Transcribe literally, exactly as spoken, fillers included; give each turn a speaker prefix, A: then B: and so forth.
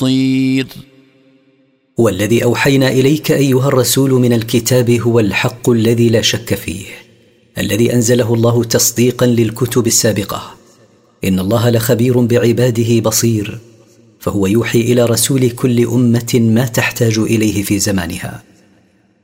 A: طير.
B: والذي أوحينا إليك أيها الرسول من الكتاب هو الحق الذي لا شك فيه، الذي أنزله الله تصديقا للكتب السابقة. إن الله لخبير بعباده بصير، فهو يوحي إلى رسول كل أمة ما تحتاج إليه في زمانها.